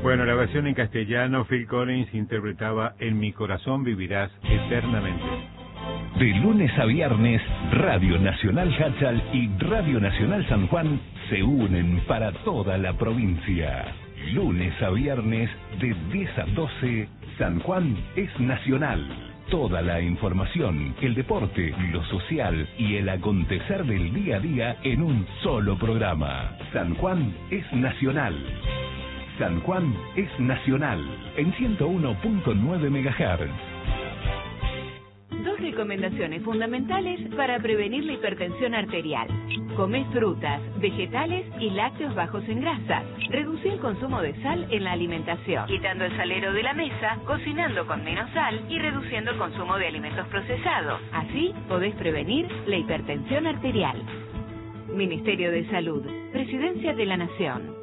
Bueno, la versión en castellano, Phil Collins interpretaba En mi corazón vivirás eternamente. De lunes a viernes, Radio Nacional Hachal y Radio Nacional San Juan se unen para toda la provincia. Lunes a viernes, de 10 a 12, San Juan es nacional. Toda la información, el deporte, lo social y el acontecer del día a día en un solo programa. San Juan es nacional. San Juan es nacional, en 101.9 MHz. Dos recomendaciones fundamentales para prevenir la hipertensión arterial. Come frutas, vegetales y lácteos bajos en grasas. Reducí el consumo de sal en la alimentación, quitando el salero de la mesa, cocinando con menos sal y reduciendo el consumo de alimentos procesados. Así podés prevenir la hipertensión arterial. Ministerio de Salud, Presidencia de la Nación.